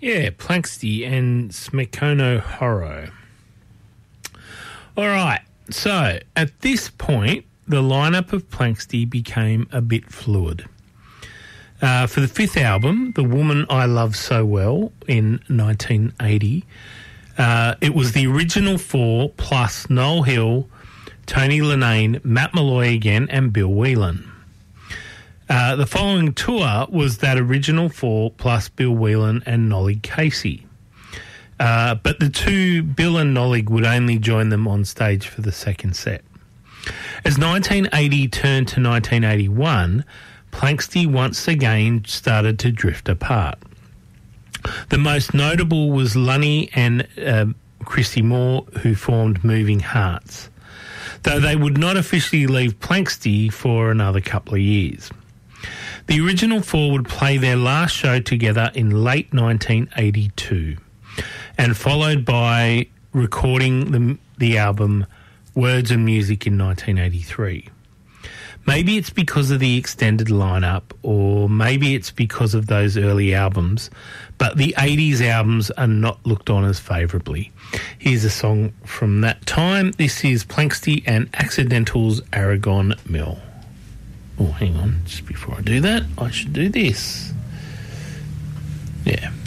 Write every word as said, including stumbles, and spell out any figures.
Yeah, Planxty and Smekono Horror. All right, so at this point, the lineup of Planxty became a bit fluid. Uh, for the fifth album, The Woman I Love So Well, in nineteen eighty, uh, it was the original four plus Noel Hill, Tony Linnane, Matt Malloy again, and Bill Whelan. Uh, the following tour was that original four plus Bill Whelan and Nolly Casey. Uh, but the two, Bill and Nolly, would only join them on stage for the second set. As nineteen eighty turned to nineteen eighty-one, Planxty once again started to drift apart. The most notable was Lunny and uh, Christy Moore, who formed Moving Hearts, though they would not officially leave Planxty for another couple of years. The original four would play their last show together in late nineteen eighty-two, and followed by recording the, the album Words and Music in nineteen eighty-three. Maybe it's because of the extended lineup, or maybe it's because of those early albums, but the eighties albums are not looked on as favourably. Here's a song from that time. This is Planxty and Accidental's Aragon Mill. Oh, hang on. Just before I do that, I should do this. Yeah.